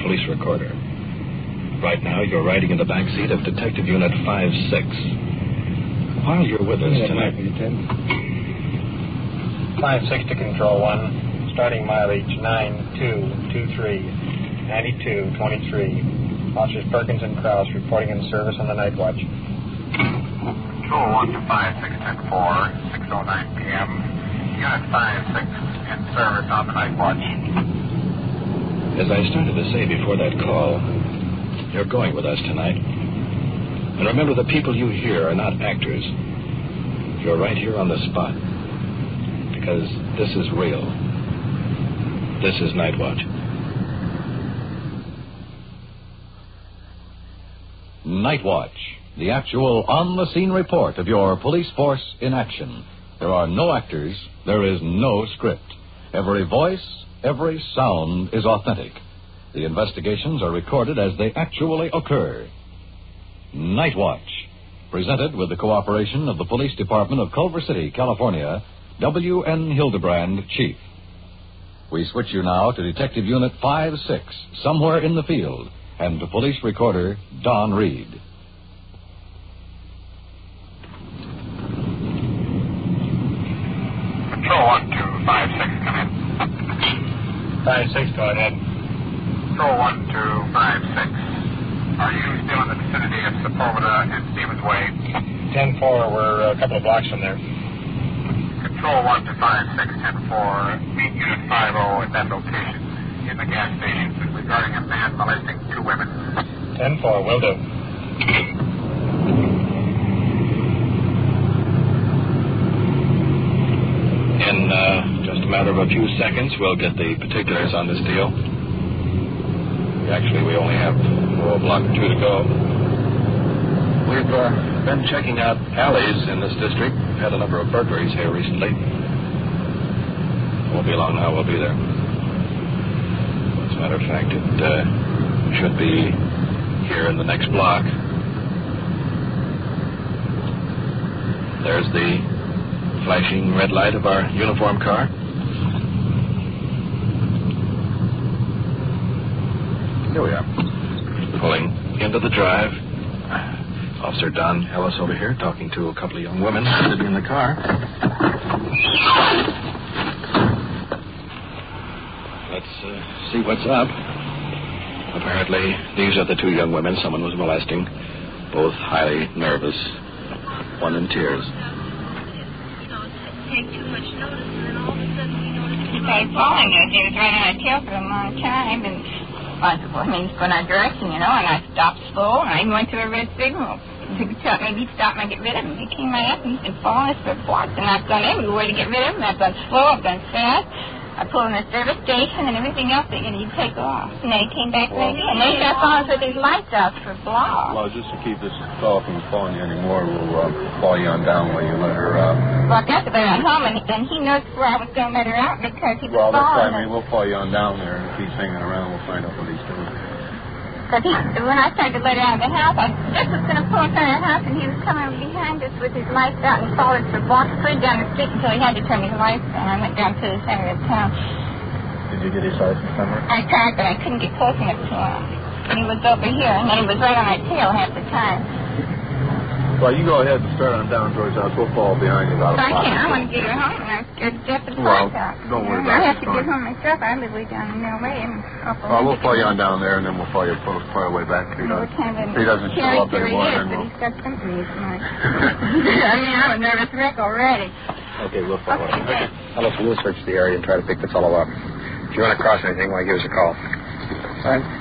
police recorder. Right now, you're riding in the back seat of Detective Unit 5-6. While you're with us tonight... 5-6 to Control 1. Starting mileage 9223, 9223. Officers Perkins and Krause reporting in service on the night watch. Control 1 to 5610-4, 6:09 p.m. Unit 5-6 in service on the night watch. As I started to say before that call, you're going with us tonight. And remember, the people you hear are not actors. You're right here on the spot. Because this is real. This is Night Watch. Night Watch, the actual on-the-scene report of your police force in action. There are no actors. There is no script. Every voice, every sound is authentic. The investigations are recorded as they actually occur. Night Watch, presented with the cooperation of the Police Department of Culver City, California, W.N. Hildebrand, Chief. We switch you now to Detective Unit 5-6, somewhere in the field, and to police recorder Don Reed. Control 1 to 5-6, come in. 5-6, go ahead. Control 1 to 5-6. Are you still in the vicinity of Sepulveda and Stevens Way? 10-4, we're a couple of blocks from there. Control 1 to 5-6-10-4. Meet Unit 50 at that location in the gas station regarding a man molesting 2 women. 10-4, will do. In just a matter of a few seconds, we'll get the particulars on this deal. Actually, we only have a block or two to go. We've been checking out alleys in this district. We've had a number of burglaries here recently. Won't be long now, we'll be there. As a matter of fact, it should be here in the next block. There's the flashing red light of our uniform car. Here we are. Pulling into the drive. Officer Don Ellis over here talking to a couple of young women sitting in the car. Let's see what's up. Apparently, these are the 2 young women someone was molesting. Both highly nervous. One in tears. Take too much notice, and then all of a sudden we noticed he started following us. He was right on our tail for a long time, and he's going our direction, and I stopped slow, and I even went to a red signal to tell maybe he'd stop and I'd get rid of him. He came right up, and he's been following us for blocks, and I've gone everywhere to get rid of him. I've gone slow, I've gone fast. I pulled in the service station and everything else that you'd take off. And then he came back ready, and they started following us with these lights out for blocks. Well, just to keep this call from following you anymore, we'll follow you on down while you let her out. Well, I got to let her home, and he knows where I was going to let her out because he was that's following right. We'll follow you on down there, and if he's hanging around, we'll find out what he's doing. Because when I started to let her out of the house, I just was going to pull in front of the house, and he was coming behind us with his lights out, and he followed us for blocks, put it down the street until he had to turn his lights on. I went down to the center of town. Did you get his license number? I tried, but I couldn't get close enough to him. And he was over here, and then he was right on our tail half the time. Well, you go ahead and start on down towards us. We'll fall behind you about a block. I can't. I want to get her home, and I'm scared to death of the lights out. Don't worry about it. I have to get home myself. I live way down in the way. We'll follow you on down there, and then we'll follow your way back. If he doesn't show up anymore, then we'll... But he's got sympathy tonight. I'm a nervous wreck already. Okay, we'll follow him. Okay. Ellis, we'll search the area and try to pick this fellow up. If you want to cross anything, why, give us a call. All right.